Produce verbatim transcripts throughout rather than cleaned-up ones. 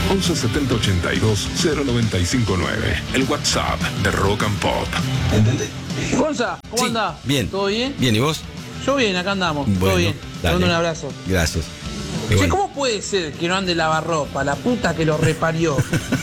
once setenta ochenta y dos cero noventa y cinco nueve. El WhatsApp de Rock and Pop. ¿Entendés? Gonza, ¿cómo Sí, andás? bien. ¿Todo bien? Bien, ¿y vos? Yo bien, acá andamos. Bueno, todo bien. Te dale. mando un abrazo. Gracias. Y Che, bueno, ¿cómo puede ser que no ande lavarropa? La puta que lo reparió.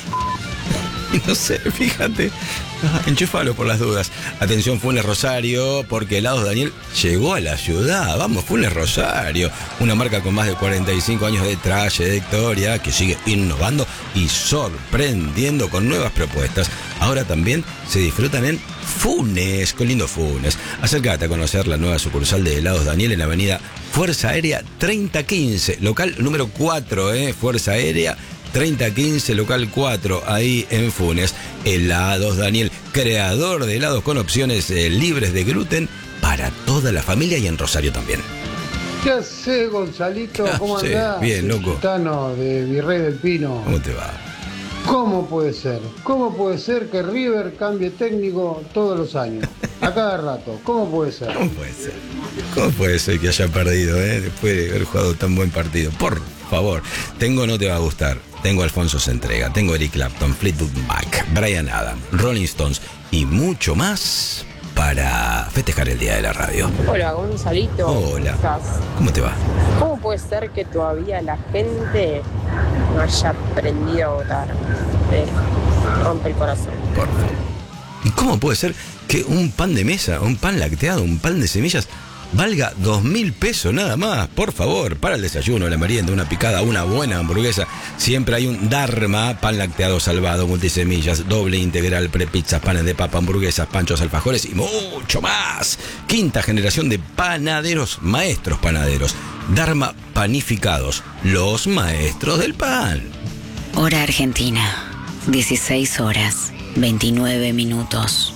no sé, fíjate. Enchúfalo por las dudas. Atención, Funes Rosario, porque Helados Daniel llegó a la ciudad. Vamos, Funes Rosario. Una marca con más de cuarenta y cinco años de trayectoria que sigue innovando y sorprendiendo con nuevas propuestas. Ahora también se disfrutan en Funes. Qué lindo Funes. Acércate a conocer la nueva sucursal de Helados Daniel en la avenida Fuerza Aérea treinta quince, local número cuatro, ¿eh? Fuerza Aérea treinta quince, local cuatro, ahí en Funes. Helados Daniel, creador de helados con opciones eh, libres de gluten para toda la familia y en Rosario también. ¿Qué haces, Gonzalito? ¿Cómo Sí, andás? bien, loco. Gitano de Virrey del Pino. ¿Cómo te va? ¿Cómo puede ser? ¿Cómo puede ser que River cambie técnico todos los años? A cada rato. ¿Cómo puede ser? ¿Cómo puede ser? ¿Cómo puede ser que haya perdido, eh? Después de haber jugado tan buen partido? Por favor, tengo No Te Va a Gustar. Tengo Alfonso Se Entrega, tengo Eric Clapton, Fleetwood Mac, Bryan Adams, Rolling Stones y mucho más para festejar el Día de la Radio. Hola, Gonzalito. Hola. ¿Cómo estás? ¿Cómo te va? ¿Cómo puede ser que todavía la gente no haya aprendido a votar? Me rompe el corazón. Por favor. ¿Y cómo puede ser que un pan de mesa, un pan lacteado, un pan de semillas valga dos mil pesos nada más? Por favor, para el desayuno, la merienda, una picada, una buena hamburguesa. Siempre hay un Dharma, pan lacteado salvado, multisemillas, doble integral, prepizzas, panes de papa, hamburguesas, panchos, alfajores y mucho más. Quinta generación de panaderos, maestros panaderos. Dharma Panificados, los maestros del pan. Hora Argentina, dieciséis horas, veintinueve minutos.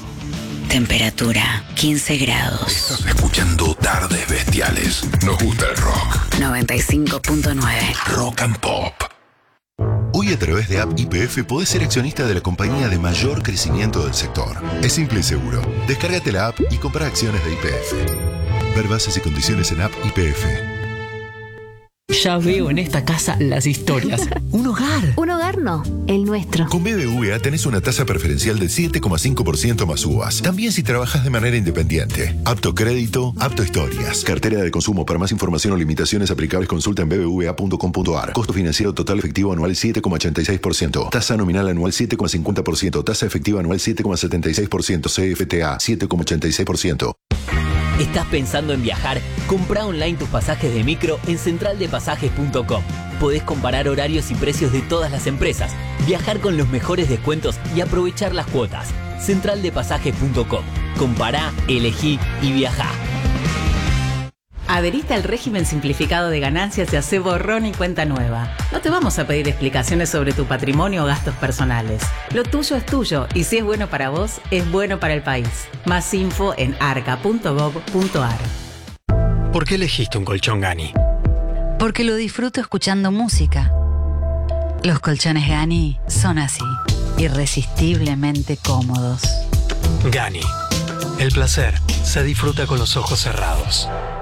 Temperatura quince grados. Estás escuchando Tardes Bestiales. Nos gusta el rock. noventa y cinco punto nueve. Rock and Pop. Hoy a través de App Y P F podés ser accionista de la compañía de mayor crecimiento del sector. Es simple y seguro. Descárgate la app y compra acciones de Y P F. Ver bases y condiciones en App Y P F. Ya veo en esta casa las historias. Un hogar. Un hogar no, el nuestro. Con B B V A tenés una tasa preferencial del siete coma cinco por ciento más U V As. También si trabajas de manera independiente. Apto crédito, apto historias. Cartera de consumo. Para más información o limitaciones aplicables consulta en b b v a punto com punto a r. Costo financiero total efectivo anual siete coma ochenta y seis por ciento. Tasa nominal anual siete coma cincuenta por ciento. Tasa efectiva anual siete coma setenta y seis por ciento. C F T A siete coma ochenta y seis por ciento. ¿Estás pensando en viajar? Comprá online tus pasajes de micro en central de pasajes punto com. Podés comparar horarios y precios de todas las empresas, viajar con los mejores descuentos y aprovechar las cuotas. central de pasajes punto com. Compará, elegí y viajá. Adheriste al régimen simplificado de ganancias y hacé borrón y cuenta nueva. No te vamos a pedir explicaciones sobre tu patrimonio o gastos personales. Lo tuyo es tuyo y si es bueno para vos, es bueno para el país. Más info en arca punto gov punto a r. ¿Por qué elegiste un colchón Gani? Porque lo disfruto escuchando música. Los colchones Gani son así, irresistiblemente cómodos. Gani. El placer se disfruta con los ojos cerrados.